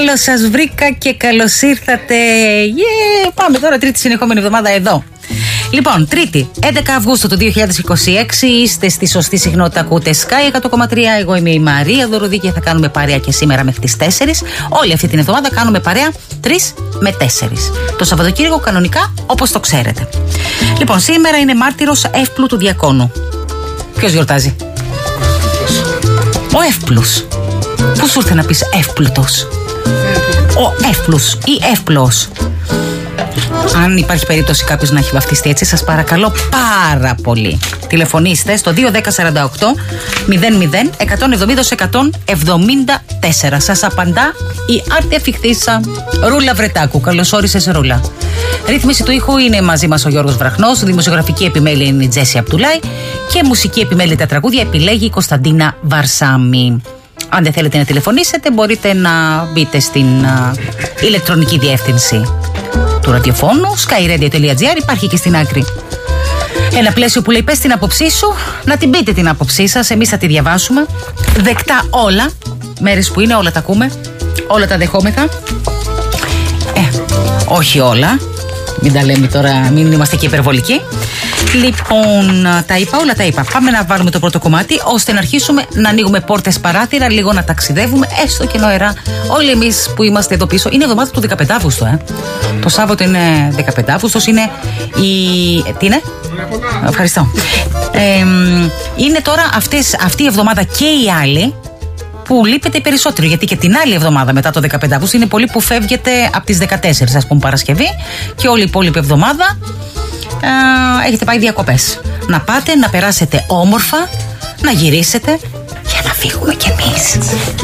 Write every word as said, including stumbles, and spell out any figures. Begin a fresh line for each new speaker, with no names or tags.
Καλώς σας βρήκα και καλώς ήρθατε. Yeah, πάμε τώρα τρίτη συνεχόμενη εβδομάδα εδώ. Λοιπόν, Τρίτη, έντεκα Αυγούστου του δύο χιλιάδες είκοσι έξι, είστε στη σωστή συχνότητα, ακούτε Sky εκατό κόμμα τρία. Εγώ είμαι η Μαρία Δωροδή και θα κάνουμε παρέα και σήμερα μέχρι τις τέσσερις. Όλη αυτή την εβδομάδα κάνουμε παρέα τρεις με τέσσερις. Το Σαββατοκύριακο κανονικά, όπως το ξέρετε. Λοιπόν, σήμερα είναι μάρτυρος εύπλουτου διακόνου. Ποιος γιορτάζει? Ο εύπλους. Πού σου ήρθε να πεις εύπλουτος? Ο εύπλους ή εύπλος. Αν υπάρχει περίπτωση κάποιος να έχει βαφτιστεί έτσι, σας παρακαλώ πάρα πολύ, τηλεφωνήστε στο δύο ένα μηδέν φορ οκτώ μηδέν μηδέν εκατόν εβδομήντα εκατόν εβδομήντα τέσσερα. Σας απαντά η άρτια φιχτίσα Ρούλα Βρετάκου. Καλώς όρισες, Ρούλα. Ρύθμιση του ήχου είναι μαζί μας ο Γιώργος Βραχνός, δημοσιογραφική επιμέλεια είναι η Τζέσι Απτουλάη και μουσική επιμέλεια τα τραγούδια επιλέγει η Κωνσταντίνα Βαρσάμι. Αν δεν θέλετε να τηλεφωνήσετε, μπορείτε να μπείτε στην α, ηλεκτρονική διεύθυνση του ραδιοφώνου skyradio τελεία gr, υπάρχει και στην άκρη ένα πλαίσιο που λέει πες την άποψή σου, να την πείτε την άποψή σας, εμείς θα τη διαβάσουμε, δεκτά όλα, μέρες που είναι όλα τα ακούμε, όλα τα δεχόμεθα, ε, όχι όλα, μην τα λέμε τώρα, μην είμαστε και υπερβολικοί. Λοιπόν, τα είπα, όλα τα είπα. Πάμε να βάλουμε το πρώτο κομμάτι, ώστε να αρχίσουμε να ανοίγουμε πόρτες παράθυρα, λίγο να ταξιδεύουμε, έστω και νοερά. Όλοι εμείς που είμαστε εδώ πίσω, είναι εβδομάδα του δεκαπέντε Αυγούστου, ε. Το Σάββατο είναι δεκαπέντε Αυγούστος, είναι η. Τι είναι? Ευχαριστώ. Ε, είναι τώρα αυτές, αυτή η εβδομάδα και η άλλη που λείπετε περισσότερο, γιατί και την άλλη εβδομάδα μετά το δεκαπέντε Αυγούστου είναι πολύ που φεύγετε από τις δεκατέσσερις, ας πούμε, Παρασκευή, και όλη η υπόλοιπη εβδομάδα ε, έχετε πάει διακοπές. Να πάτε, να περάσετε όμορφα, να γυρίσετε για να φύγουμε κι εμείς.